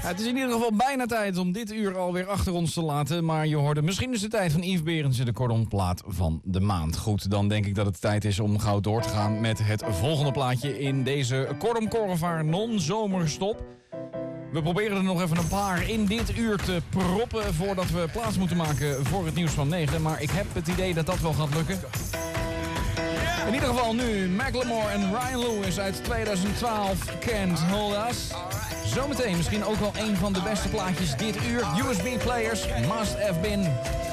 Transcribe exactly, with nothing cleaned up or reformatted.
Ja, het is in ieder geval bijna tijd om dit uur alweer achter ons te laten. Maar je hoorde misschien is de tijd van Yves Berendsen, de cordonplaat van de maand. Goed, dan denk ik dat het tijd is om gauw door te gaan met het volgende plaatje in deze Cordon Corvaar non-zomerstop. We proberen er nog even een paar in dit uur te proppen voordat we plaats moeten maken voor het nieuws van negen. Maar ik heb het idee dat dat wel gaat lukken. In ieder geval nu Macklemore en Ryan Lewis uit tweeduizend twaalf, Can't Hold Us. Zometeen misschien ook wel een van de beste plaatjes dit uur. U S B Players, Must Have Been.